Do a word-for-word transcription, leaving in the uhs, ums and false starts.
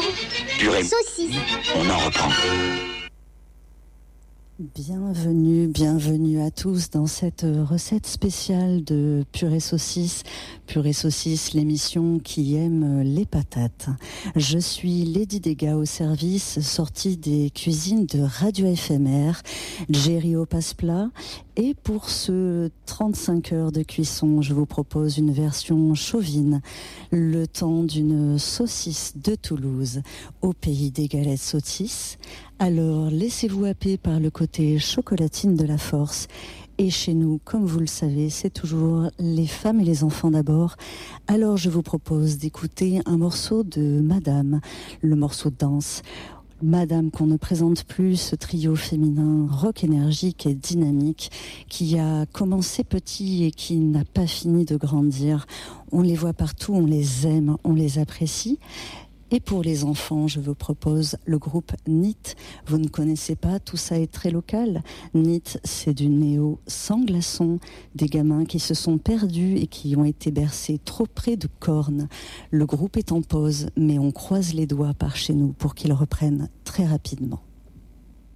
Purée. Saucisse. On en reprend. Bienvenue, bienvenue à tous dans cette recette spéciale de Purée Saucisse. Purée Saucisse, l'émission qui aime les patates. Je suis Lady Dega au service, sortie des cuisines de Radio F M R, Jerry au passe-plat. Et pour ce trente-cinq heures de cuisson, je vous propose une version chauvine, le temps d'une saucisse de Toulouse, au pays des galettes saucisses. Alors, laissez-vous happer par le côté chocolatine de la force. Et chez nous, comme vous le savez, c'est toujours les femmes et les enfants d'abord. Alors, je vous propose d'écouter un morceau de Madame, le morceau de danse. Madame qu'on ne présente plus, ce trio féminin rock énergique et dynamique qui a commencé petit et qui n'a pas fini de grandir. On les voit partout, on les aime, on les apprécie. Et pour les enfants, je vous propose le groupe N I T. Vous ne connaissez pas, tout ça est très local. N I T, c'est du néo sans glaçons, des gamins qui se sont perdus et qui ont été bercés trop près de cornes. Le groupe est en pause, mais on croise les doigts par chez nous pour qu'ils reprennent très rapidement.